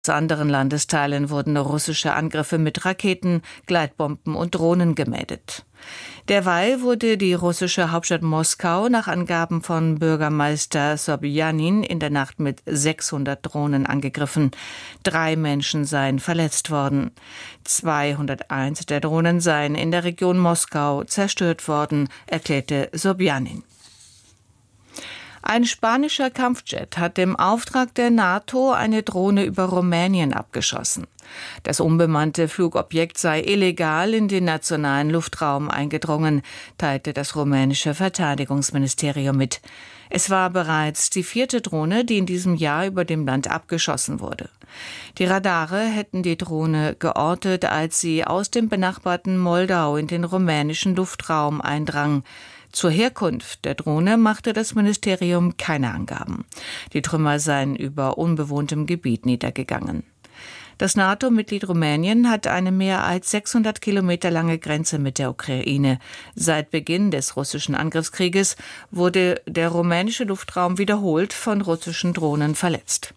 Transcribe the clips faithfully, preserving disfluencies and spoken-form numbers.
Aus anderen Landesteilen wurden russische Angriffe mit Raketen, Gleitbomben und Drohnen gemeldet. Derweil wurde die russische Hauptstadt Moskau nach Angaben von Bürgermeister Sobjanin in der Nacht mit sechshundert Drohnen angegriffen. Drei Menschen seien verletzt worden. zweihunderteins der Drohnen seien in der Region Moskau zerstört worden, erklärte Sobjanin. Ein spanischer Kampfjet hat im Auftrag der NATO eine Drohne über Rumänien abgeschossen. Das unbemannte Flugobjekt sei illegal in den nationalen Luftraum eingedrungen, teilte das rumänische Verteidigungsministerium mit. Es war bereits die vierte Drohne, die in diesem Jahr über dem Land abgeschossen wurde. Die Radare hätten die Drohne geortet, als sie aus dem benachbarten Moldau in den rumänischen Luftraum eindrang. Zur Herkunft der Drohne machte das Ministerium keine Angaben. Die Trümmer seien über unbewohntem Gebiet niedergegangen. Das NATO-Mitglied Rumänien hat eine mehr als sechshundert Kilometer lange Grenze mit der Ukraine. Seit Beginn des russischen Angriffskrieges wurde der rumänische Luftraum wiederholt von russischen Drohnen verletzt.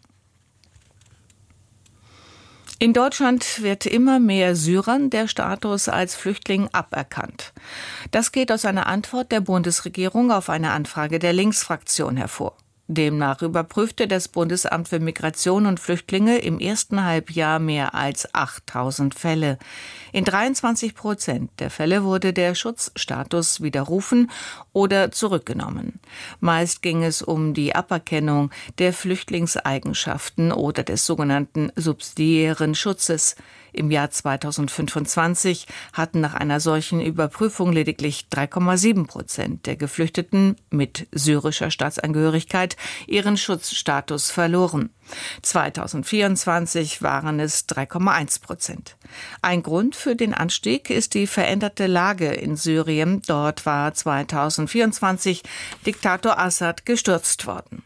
In Deutschland wird immer mehr Syrern der Status als Flüchtling aberkannt. Das geht aus einer Antwort der Bundesregierung auf eine Anfrage der Linksfraktion hervor. Demnach überprüfte das Bundesamt für Migration und Flüchtlinge im ersten Halbjahr mehr als achttausend Fälle. In dreiundzwanzig Prozent der Fälle wurde der Schutzstatus widerrufen oder zurückgenommen. Meist ging es um die Aberkennung der Flüchtlingseigenschaften oder des sogenannten subsidiären Schutzes. Im Jahr zweitausendfünfundzwanzig hatten nach einer solchen Überprüfung lediglich drei Komma sieben Prozent der Geflüchteten mit syrischer Staatsangehörigkeit ihren Schutzstatus verloren. zweitausendvierundzwanzig waren es drei Komma eins Prozent. Ein Grund für den Anstieg ist die veränderte Lage in Syrien. Dort war zweitausendvierundzwanzig Diktator Assad gestürzt worden.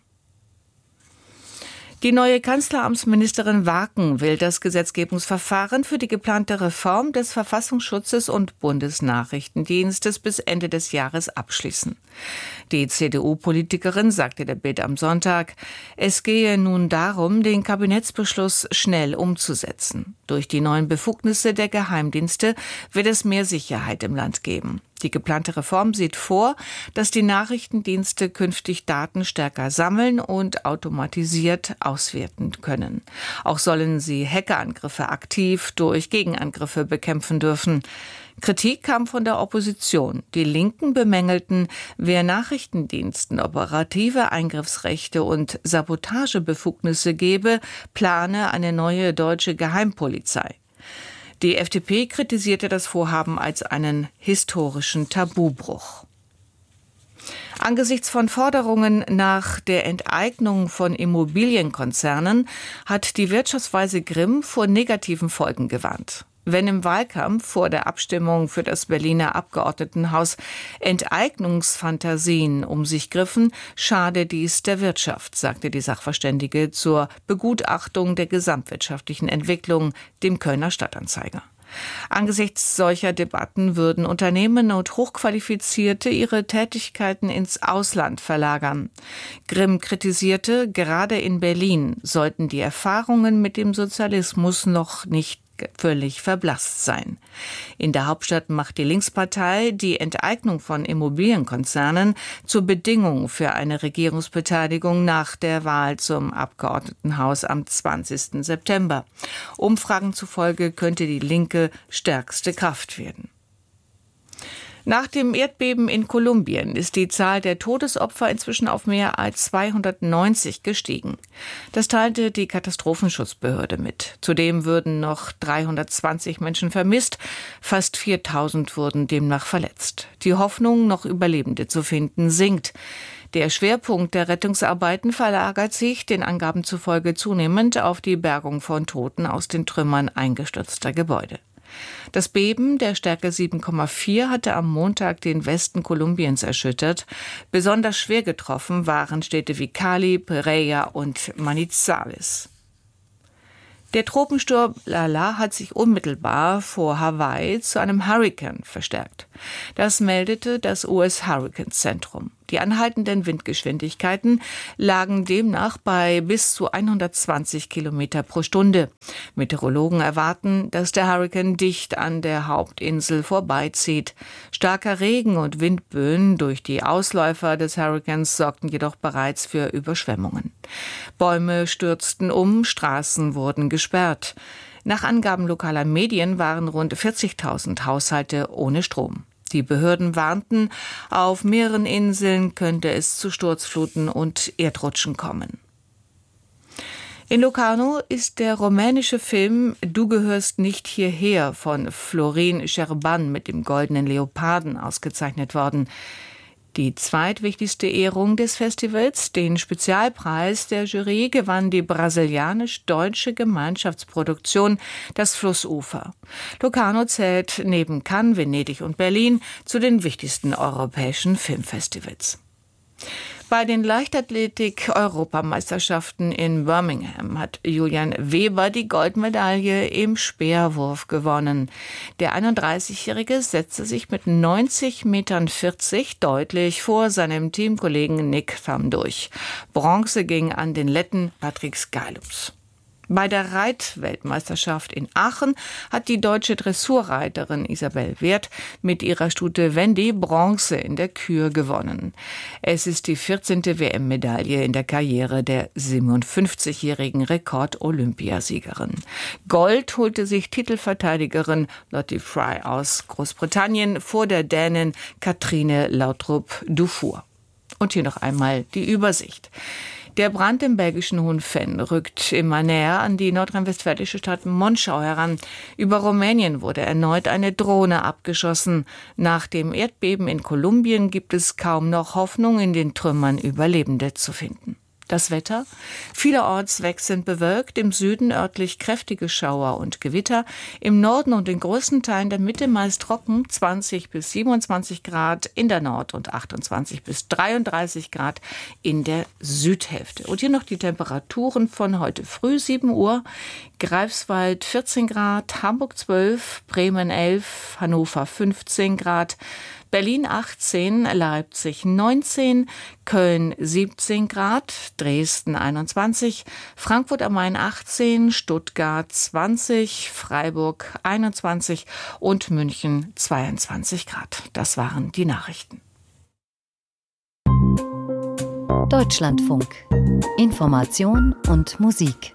Die neue Kanzleramtsministerin Warken will das Gesetzgebungsverfahren für die geplante Reform des Verfassungsschutzes und Bundesnachrichtendienstes bis Ende des Jahres abschließen. Die C D U-Politikerin sagte der Bild am Sonntag, es gehe nun darum, den Kabinettsbeschluss schnell umzusetzen. Durch die neuen Befugnisse der Geheimdienste wird es mehr Sicherheit im Land geben. Die geplante Reform sieht vor, dass die Nachrichtendienste künftig Daten stärker sammeln und automatisiert auswerten können. Auch sollen sie Hackerangriffe aktiv durch Gegenangriffe bekämpfen dürfen. Kritik kam von der Opposition. Die Linken bemängelten, wer Nachrichtendiensten operative Eingriffsrechte und Sabotagebefugnisse gebe, plane eine neue deutsche Geheimpolizei. Die F D P kritisierte das Vorhaben als einen historischen Tabubruch. Angesichts von Forderungen nach der Enteignung von Immobilienkonzernen hat die Wirtschaftsweise Grimm vor negativen Folgen gewarnt. Wenn im Wahlkampf vor der Abstimmung für das Berliner Abgeordnetenhaus Enteignungsfantasien um sich griffen, schade dies der Wirtschaft, sagte die Sachverständige zur Begutachtung der gesamtwirtschaftlichen Entwicklung dem Kölner Stadtanzeiger. Angesichts solcher Debatten würden Unternehmen und Hochqualifizierte ihre Tätigkeiten ins Ausland verlagern. Grimm kritisierte, gerade in Berlin sollten die Erfahrungen mit dem Sozialismus noch nicht völlig verblasst sein. In der Hauptstadt macht die Linkspartei die Enteignung von Immobilienkonzernen zur Bedingung für eine Regierungsbeteiligung nach der Wahl zum Abgeordnetenhaus am zwanzigsten September. Umfragen zufolge könnte die Linke stärkste Kraft werden. Nach dem Erdbeben in Kolumbien ist die Zahl der Todesopfer inzwischen auf mehr als zweihundertneunzig gestiegen. Das teilte die Katastrophenschutzbehörde mit. Zudem würden noch dreihundertzwanzig Menschen vermisst, fast viertausend wurden demnach verletzt. Die Hoffnung, noch Überlebende zu finden, sinkt. Der Schwerpunkt der Rettungsarbeiten verlagert sich, den Angaben zufolge, zunehmend auf die Bergung von Toten aus den Trümmern eingestürzter Gebäude. Das Beben der Stärke sieben Komma vier hatte am Montag den Westen Kolumbiens erschüttert. Besonders schwer getroffen waren Städte wie Cali, Pereira und Manizales. Der Tropensturm Lala hat sich unmittelbar vor Hawaii zu einem Hurrikan verstärkt. Das meldete das U S-Hurrikanzentrum. Die anhaltenden Windgeschwindigkeiten lagen demnach bei bis zu hundertzwanzig Kilometer pro Stunde. Meteorologen erwarten, dass der Hurrikan dicht an der Hauptinsel vorbeizieht. Starker Regen und Windböen durch die Ausläufer des Hurrikans sorgten jedoch bereits für Überschwemmungen. Bäume stürzten um, Straßen wurden gesperrt. Nach Angaben lokaler Medien waren rund vierzigtausend Haushalte ohne Strom. Die Behörden warnten, auf mehreren Inseln könnte es zu Sturzfluten und Erdrutschen kommen. In Locarno ist der rumänische Film Du gehörst nicht hierher von Florin Șerban mit dem Goldenen Leoparden ausgezeichnet worden. Die zweitwichtigste Ehrung des Festivals, den Spezialpreis der Jury, gewann die brasilianisch-deutsche Gemeinschaftsproduktion Das Flussufer. Locarno zählt neben Cannes, Venedig und Berlin zu den wichtigsten europäischen Filmfestivals. Bei den Leichtathletik-Europameisterschaften in Birmingham hat Julian Weber die Goldmedaille im Speerwurf gewonnen. Der einunddreißigjährige setzte sich mit neunzig Komma vierzig Metern deutlich vor seinem Teamkollegen Nick Thum durch. Bronze ging an den Letten Patrick Skylups. Bei der Reitweltmeisterschaft in Aachen hat die deutsche Dressurreiterin Isabel Werth mit ihrer Stute Wendy Bronze in der Kür gewonnen. Es ist die vierzehnte W M-Medaille in der Karriere der siebenundfünfzigjährigen Rekord-Olympiasiegerin. Gold holte sich Titelverteidigerin Lottie Fry aus Großbritannien vor der Dänin Katrine Lautrup-Dufour. Und hier noch einmal die Übersicht. Der Brand im belgischen Hohenfenn rückt immer näher an die nordrhein-westfälische Stadt Monschau heran. Über Rumänien wurde erneut eine Drohne abgeschossen. Nach dem Erdbeben in Kolumbien gibt es kaum noch Hoffnung, in den Trümmern Überlebende zu finden. Das Wetter? Vielerorts wechselnd bewölkt, im Süden örtlich kräftige Schauer und Gewitter, im Norden und in größten Teilen der Mitte meist trocken, zwanzig bis siebenundzwanzig Grad in der Nord- und achtundzwanzig bis dreiunddreißig Grad in der Südhälfte. Und hier noch die Temperaturen von heute früh, sieben Uhr. Greifswald vierzehn Grad, Hamburg zwölf, Bremen elf, Hannover fünfzehn Grad, Berlin achtzehn, Leipzig neunzehn, Köln siebzehn Grad, Dresden einundzwanzig, Frankfurt am Main achtzehn, Stuttgart zwanzig, Freiburg einundzwanzig und München zweiundzwanzig Grad. Das waren die Nachrichten. Deutschlandfunk. Information und Musik.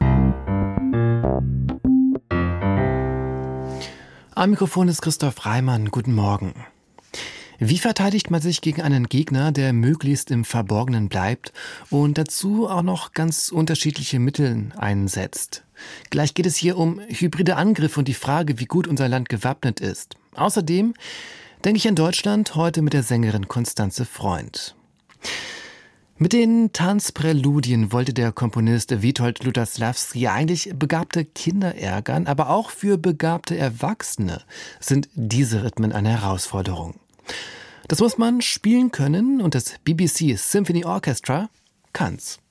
Am Mikrofon ist Christoph Reimann. Guten Morgen. Wie verteidigt man sich gegen einen Gegner, der möglichst im Verborgenen bleibt und dazu auch noch ganz unterschiedliche Mittel einsetzt? Gleich geht es hier um hybride Angriffe und die Frage, wie gut unser Land gewappnet ist. Außerdem denke ich an Deutschland heute mit der Sängerin Constanze Freund. Mit den Tanzpräludien wollte der Komponist Witold Lutoslawski eigentlich begabte Kinder ärgern, aber auch für begabte Erwachsene sind diese Rhythmen eine Herausforderung. Das muss man spielen können und das B B C Symphony Orchestra kann's.